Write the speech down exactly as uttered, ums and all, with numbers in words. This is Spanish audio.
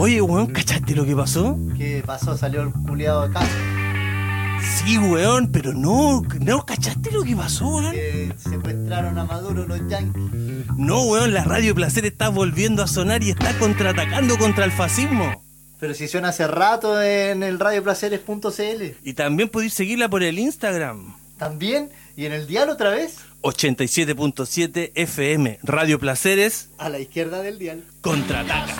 Oye, weón, ¿cachaste lo que pasó? ¿Qué pasó? Salió el culiado acá. Sí, weón, pero no, no, ¿cachaste lo que pasó, weón? Que secuestraron a Maduro los yanquis. No, weón, la Radio Placer está volviendo a sonar y está contraatacando contra el fascismo. Pero si suena hace rato en el radioplaceres punto c l. Y también podéis seguirla por el Instagram. También, y en el dial otra vez, ochenta y siete punto siete F M, Radio Placeres, a la izquierda del dial. contraataca.